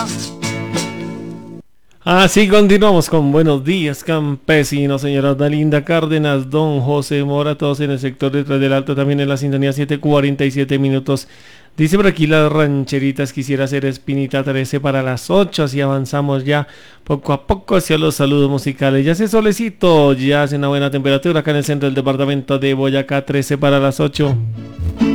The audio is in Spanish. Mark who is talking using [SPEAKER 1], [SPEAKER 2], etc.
[SPEAKER 1] vida.
[SPEAKER 2] Así continuamos con Buenos Días Campesinos, señora Dalinda Cárdenas, don José Mora, todos en el sector detrás del Alto, también en la sintonía 7:47 minutos. Dice por aquí las rancheritas, quisiera hacer Espinita 13 para las 8, así avanzamos ya poco a poco hacia los saludos musicales. Ya hace solecito, ya hace una buena temperatura acá en el centro del departamento de Boyacá, 13 para las 8.